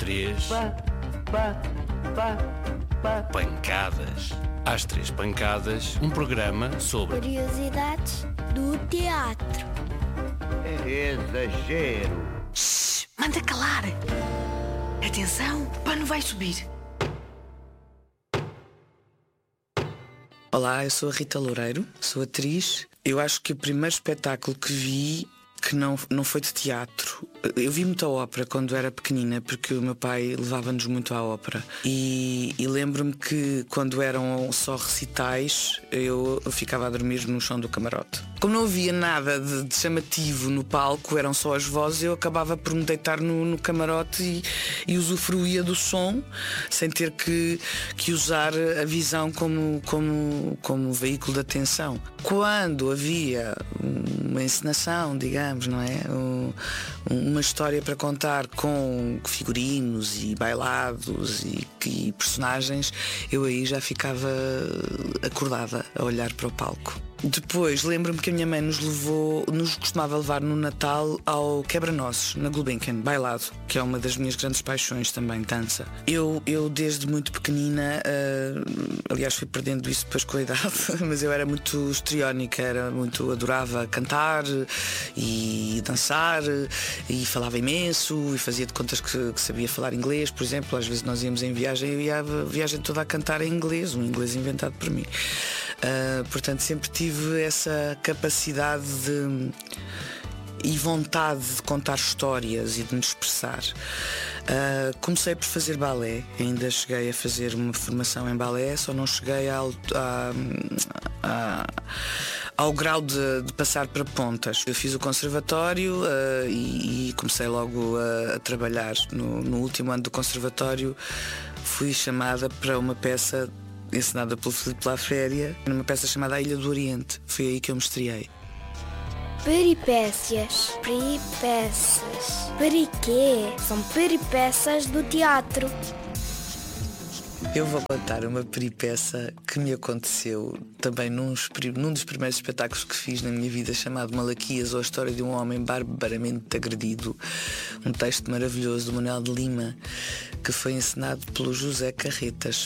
três. Pancadas. Às três pancadas, um programa sobre curiosidades do teatro. É exagero. Shhh, manda calar. Atenção, o pano vai subir. Olá, eu sou a Rita Loureiro, sou atriz. Eu acho que o primeiro espetáculo que vi que não foi de teatro. Eu vi muita ópera quando era pequenina, porque o meu pai levava-nos muito à ópera. E lembro-me que quando eram só recitais, eu ficava a dormir no chão do camarote. Como não havia nada de chamativo no palco, eram só as vozes, eu acabava por me deitar no camarote e usufruía do som, sem ter que usar a visão como veículo de atenção. Quando havia uma encenação, digamos, não é? Uma história para contar com figurinos e bailados e personagens, eu aí já ficava acordada a olhar para o palco. Depois lembro-me que a minha mãe nos costumava levar no Natal ao Quebra-Nozes, na Gulbenkian, bailado, que é uma das minhas grandes paixões também, dança. Eu desde muito pequenina, aliás fui perdendo isso depois com a idade, mas eu era muito histriónica, adorava cantar e dançar e falava imenso e fazia de contas que sabia falar inglês, por exemplo. Às vezes nós íamos em viagem e eu ia a viagem toda a cantar em inglês, um inglês inventado por mim. Portanto, sempre tive essa capacidade e vontade de contar histórias e de me expressar. Comecei por fazer balé, ainda cheguei a fazer uma formação em balé, só não cheguei ao grau de passar para pontas. Eu fiz o conservatório e comecei logo a trabalhar. No último ano do conservatório fui chamada para uma peça encenada pelo Filipe Laféria, numa peça chamada A Ilha do Oriente. Foi aí que eu me estreiei. Peripécias. Periquê? São peripécias do teatro. Eu vou contar uma peripécia que me aconteceu também num dos primeiros espetáculos que fiz na minha vida, chamado Malaquias, ou a história de um homem barbaramente agredido. Um texto maravilhoso do Manuel de Lima, que foi encenado pelo José Carretas.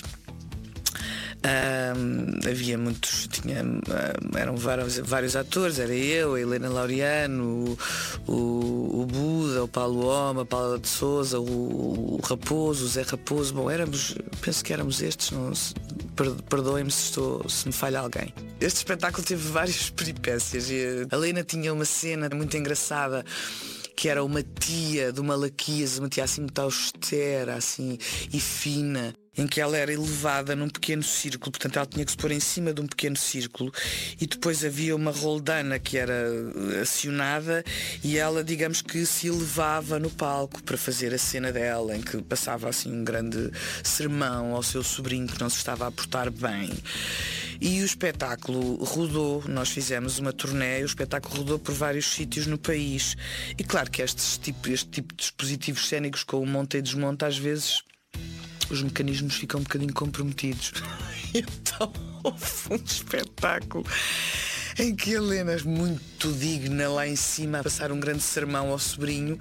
Havia muitos, eram vários atores, era eu, a Helena Laureano, o Buda, o Paulo Oma, a Paula de Souza, o Raposo, o Zé Raposo. Bom, penso que éramos estes, perdoem-me se me falha alguém. Este espetáculo teve várias peripécias e a Helena tinha uma cena muito engraçada, que era uma tia do Malaquias, uma tia assim muito austera assim, e fina, em que ela era elevada num pequeno círculo, portanto ela tinha que se pôr em cima de um pequeno círculo, e depois havia uma roldana que era acionada e ela, digamos que se elevava no palco para fazer a cena dela, em que passava assim um grande sermão ao seu sobrinho que não se estava a portar bem. E o espetáculo rodou, nós fizemos uma turnê e o espetáculo rodou por vários sítios no país. E claro que este tipo de dispositivos cênicos com o monta e desmonta, às vezes os mecanismos ficam um bocadinho comprometidos. Então houve um espetáculo em que a Helena, muito digna lá em cima, a passar um grande sermão ao sobrinho,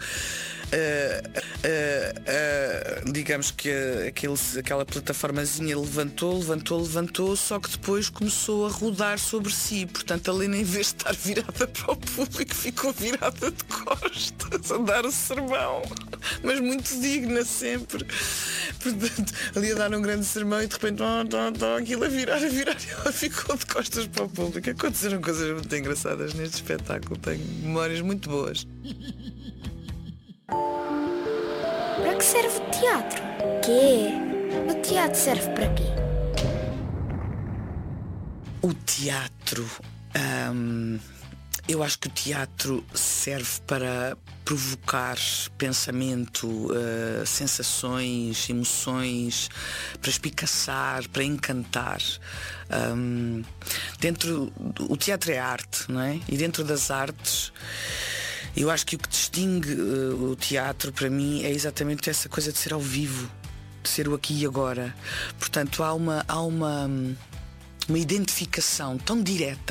digamos que aquela plataformazinha levantou, só que depois começou a rodar sobre si. Portanto, a Helena, em vez de estar virada para o público, ficou virada de costas a dar o sermão, mas muito digna sempre. Portanto, ali a dar um grande sermão e de repente aquilo a virar, e ela ficou de costas para o público. Aconteceram coisas muito engraçadas neste espetáculo, tenho memórias muito boas. Para que serve o teatro? O teatro serve para quê? O teatro, eu acho que o teatro serve para provocar pensamento, sensações, emoções, para espicaçar, para encantar. O teatro é arte, não é? E dentro das artes, eu acho que o que distingue o teatro para mim é exatamente essa coisa de ser ao vivo, de ser o aqui e agora. Portanto, há uma identificação tão direta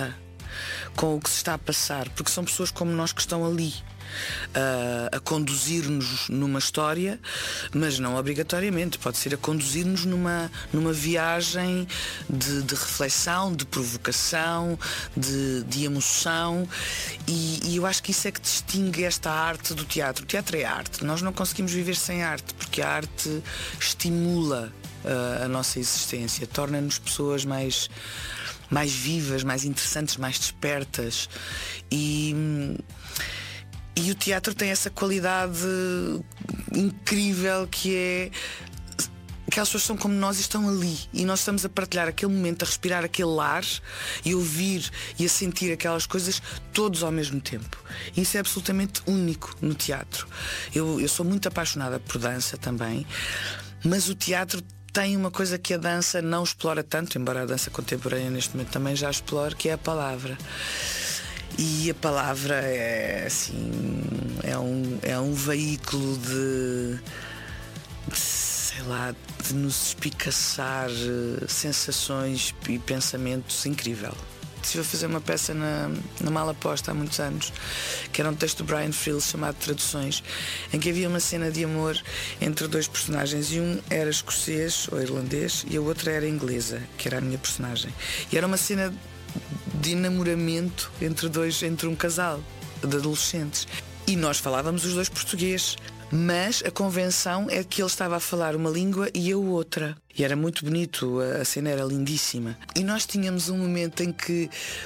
com o que se está a passar, porque são pessoas como nós que estão ali a conduzir-nos numa história, mas não obrigatoriamente, pode ser a conduzir-nos numa viagem de reflexão, de provocação, de emoção, e eu acho que isso é que distingue esta arte do teatro. O teatro é arte, nós não conseguimos viver sem arte, porque a arte estimula a nossa existência, torna-nos pessoas mais vivas, mais interessantes, mais despertas, e o teatro tem essa qualidade incrível que é que as pessoas são como nós e estão ali, e nós estamos a partilhar aquele momento, a respirar aquele ar e ouvir e a sentir aquelas coisas todos ao mesmo tempo. E isso é absolutamente único no teatro. Eu sou muito apaixonada por dança também, mas o teatro tem uma coisa que a dança não explora tanto, embora a dança contemporânea neste momento também já explore, que é a palavra. E a palavra é assim, é um veículo de sei lá, de nos espicaçar sensações e pensamentos incrível. Estive a fazer uma peça na Malaposta há muitos anos, que era um texto do Brian Frills chamado Traduções, em que havia uma cena de amor entre dois personagens, e um era escocês ou irlandês e a outra era inglesa, que era a minha personagem. E era uma cena de enamoramento entre um casal de adolescentes, e nós falávamos os dois português, mas a convenção é que ele estava a falar uma língua e eu outra, e era muito bonito, a cena era lindíssima, e nós tínhamos um momento em que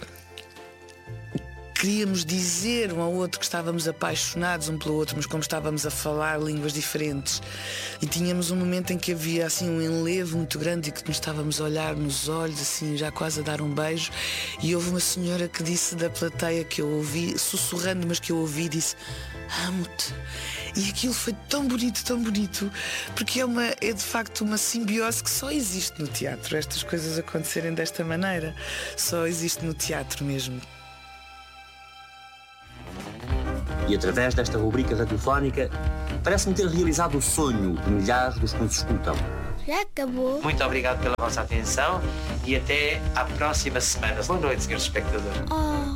queríamos dizer um ao outro que estávamos apaixonados um pelo outro, mas como estávamos a falar línguas diferentes, e tínhamos um momento em que havia assim um enlevo muito grande e que nos estávamos a olhar nos olhos, assim, já quase a dar um beijo, e houve uma senhora que disse da plateia, que eu ouvi, sussurrando, mas que eu ouvi, disse: amo-te. E aquilo foi tão bonito, porque é de facto uma simbiose que só existe no teatro, estas coisas acontecerem desta maneira, só existe no teatro mesmo. E através desta rubrica radiofónica, parece-me ter realizado o sonho de milhares dos que nos escutam. Já acabou. Muito obrigado pela vossa atenção e até à próxima semana. Boa noite, senhores espectadores. Oh.